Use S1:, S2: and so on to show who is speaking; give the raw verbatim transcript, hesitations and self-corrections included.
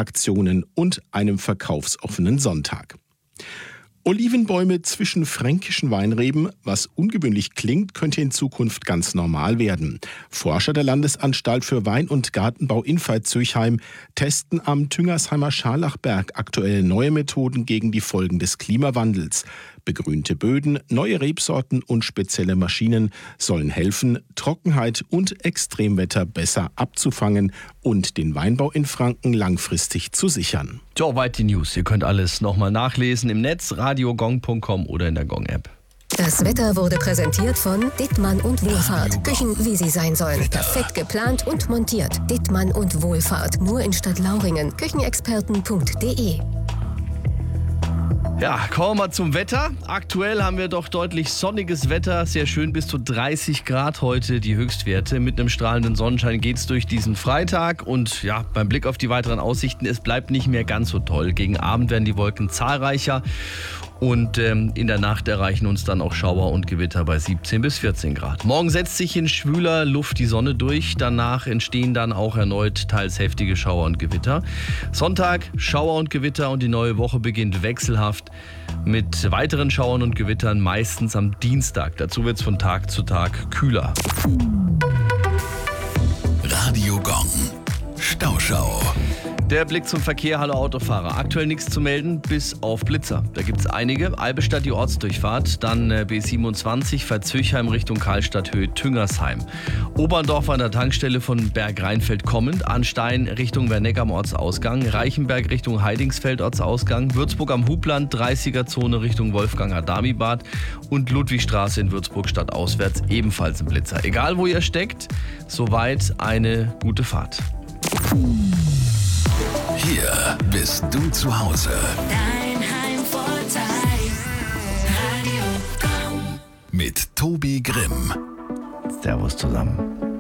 S1: Aktionen und einem verkaufsoffenen Sonntag. Olivenbäume zwischen fränkischen Weinreben, was ungewöhnlich klingt, könnte in Zukunft ganz normal werden. Forscher der Landesanstalt für Wein- und Gartenbau in Veitshöchheim testen am Tüngersheimer Scharlachberg aktuell neue Methoden gegen die Folgen des Klimawandels. Begrünte Böden, neue Rebsorten und spezielle Maschinen sollen helfen, Trockenheit und Extremwetter besser abzufangen und den Weinbau in Franken langfristig zu sichern.
S2: So, weit die News. Ihr könnt alles nochmal nachlesen im Netz, radiogong punkt com oder in der Gong-App.
S3: Das Wetter wurde präsentiert von Dittmann und Wohlfahrt. Küchen, wie sie sein sollen. Perfekt geplant und montiert. Dittmann und Wohlfahrt. Nur in Stadtlauringen. Küchenexperten punkt de.
S2: Ja, kommen wir mal zum Wetter. Aktuell haben wir doch deutlich sonniges Wetter. Sehr schön, bis zu dreißig Grad heute die Höchstwerte. Mit einem strahlenden Sonnenschein geht's durch diesen Freitag. Und ja, beim Blick auf die weiteren Aussichten, es bleibt nicht mehr ganz so toll. Gegen Abend werden die Wolken zahlreicher. Und ähm, in der Nacht erreichen uns dann auch Schauer und Gewitter bei siebzehn bis vierzehn Grad. Morgen setzt sich in schwüler Luft die Sonne durch. Danach entstehen dann auch erneut teils heftige Schauer und Gewitter. Sonntag Schauer und Gewitter und die neue Woche beginnt wechselhaft mit weiteren Schauern und Gewittern, meistens am Dienstag. Dazu wird es von Tag zu Tag kühler.
S4: Radio Gong. Stauschau.
S2: Der Blick zum Verkehr, hallo Autofahrer. Aktuell nichts zu melden, bis auf Blitzer. Da gibt es einige. Albestadt die Ortsdurchfahrt, dann äh, B siebenundzwanzig, Veitshöchheim Richtung Karlstadt, Höhe Tüngersheim. Oberndorf an der Tankstelle von Berg-Rheinfeld kommend, Arnstein Richtung Werneck am Ortsausgang, Reichenberg Richtung Heidingsfeld Ortsausgang, Würzburg am Hubland, dreißiger-Zone Richtung Wolfgang-Adami-Bad und Ludwigstraße in Würzburg stadtauswärts ebenfalls ein Blitzer. Egal wo ihr steckt, soweit eine gute Fahrt.
S4: Hier bist du zu Hause.
S5: Dein Heimvorteil. Radio Gong.
S4: Mit Tobi Grimm.
S2: Servus zusammen.